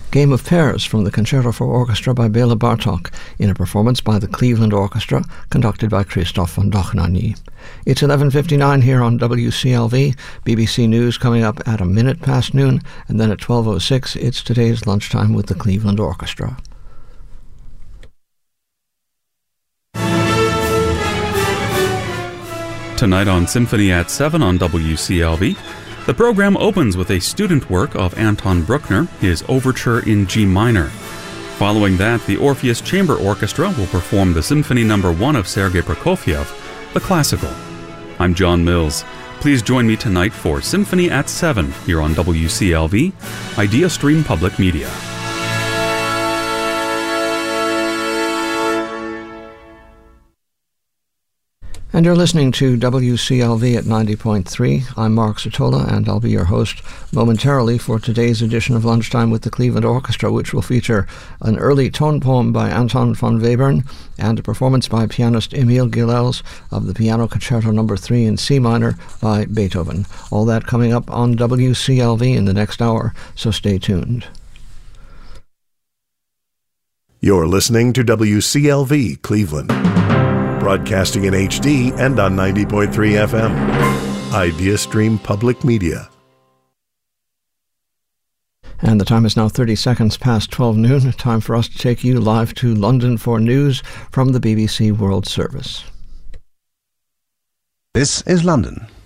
Game of Pairs from the Concerto for Orchestra by Bela Bartok in a performance by the Cleveland Orchestra conducted by Christoph von Dochnagny. It's 11:59 here on WCLV. BBC News coming up at a minute past noon, and then at 12:06 it's today's lunchtime with the Cleveland Orchestra. Tonight on Symphony at 7 on WCLV, the program opens with a student work of Anton Bruckner, his Overture in G minor. Following that, the Orpheus Chamber Orchestra will perform the Symphony No. 1 of Sergei Prokofiev, the classical. I'm John Mills. Please join me tonight for Symphony at 7 here on WCLV, Idea Stream Public Media. And you're listening to WCLV at 90.3. I'm Mark Sotola, and I'll be your host momentarily for today's edition of Lunchtime with the Cleveland Orchestra, which will feature an early tone poem by Anton von Webern and a performance by pianist Emil Gilels of the Piano Concerto No. 3 in C minor by Beethoven. All that coming up on WCLV in the next hour, so stay tuned. You're listening to WCLV Cleveland, broadcasting in HD and on 90.3 FM. Idea Stream Public Media. And the time is now 30 seconds past 12 noon. Time for us to take you live to London for news from the BBC World Service. This is London.